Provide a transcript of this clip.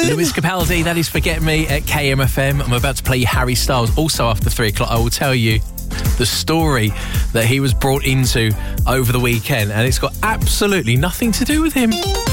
Lewis Capaldi, that is Forget Me at KMFM. I'm about to play you Harry Styles. Also after 3 o'clock, I will tell you the story that he was brought into over the weekend, and it's got absolutely nothing to do with him.